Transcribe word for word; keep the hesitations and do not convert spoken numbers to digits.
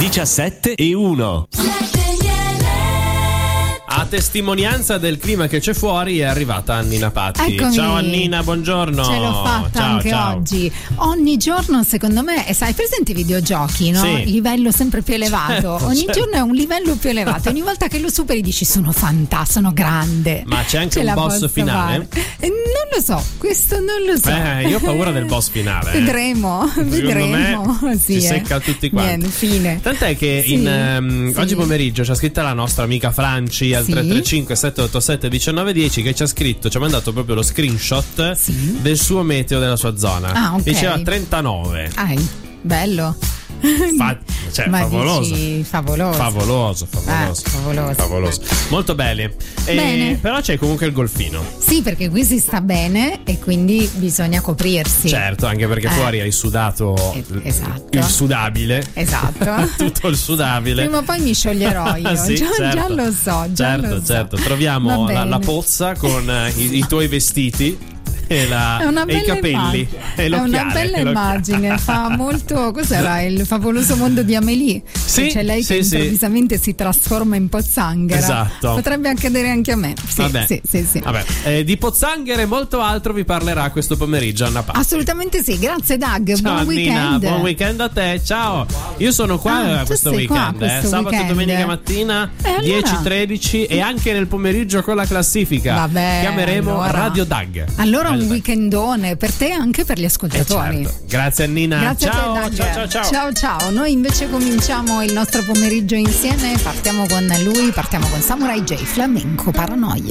diciassette e uno. A testimonianza del clima che c'è fuori è arrivata Annina Patti. Eccomi. Ciao Annina, buongiorno. Ce l'ho fatta ciao, anche ciao. oggi. Ogni giorno, secondo me, e sai, presente i videogiochi, no? Sì. Livello sempre più elevato. Certo, Ogni certo. giorno è un livello più elevato. Ogni volta che lo superi dici sono fantastico, sono grande. Ma c'è anche Ce un la boss posso finale? fare. Eh, non lo so, questo non lo so. Eh, io ho paura del boss finale. eh. Vedremo, Secondo vedremo. me Sì, si eh. secca tutti quanti. Niente, fine. Tant'è che Sì, in, ehm, sì. oggi pomeriggio c'ha scritta la nostra amica Franci al Sì. tre tre cinque sette otto sette uno nove uno zero che ci ha scritto, ci ha mandato proprio lo screenshot Sì. del suo meteo della sua zona. Ah, ok. Diceva trentanove. Ah, bello. Fa- cioè, Ma favoloso. dici favoloso. Favoloso, favoloso. Ah, favoloso. Favoloso. Molto bene. E Bene. però c'è comunque il golfino. Sì, perché qui si sta bene e quindi bisogna coprirsi. Certo, anche perché Eh. fuori hai sudato Eh, esatto. il sudabile. Esatto. Tutto il sudabile. Prima o poi mi scioglierò io. Sì, già, certo. già lo so. Già certo, lo so. certo. Troviamo Va la, la bene. pozza con eh, i, i tuoi vestiti e, la, È una e i bella capelli. immagine. E È una l'occhiale, bella e l'occhiale. immagine. Fa molto. Cos'era il favoloso mondo di Amélie? Sì, C'è lei sì, che sì. improvvisamente si trasforma in pozzanghera. Esatto. Potrebbe accadere anche a me. Sì, Vabbè. sì, sì, sì. Vabbè. Eh, di pozzanghere e molto altro vi parlerà questo pomeriggio Anna Patti. Assolutamente sì. Grazie, Doug. Ciao Buon Annina, weekend. buon weekend a te, ciao. Io sono qua Ah, eh, tu questo sei qua weekend, eh. questo sabato weekend. e domenica mattina E allora? dieci tredici e anche nel pomeriggio con la classifica. Vabbè, Chiameremo allora. Radio Dag. Allora un Radio Dag. weekendone per te e anche per gli Eh, ascoltatori. certo. Grazie Annina. Grazie ciao, a te, Doug. ciao, ciao, ciao. ciao ciao. Noi invece cominciamo il nostro pomeriggio insieme. Partiamo con lui, partiamo con Samurai J, Flamenco Paranoia.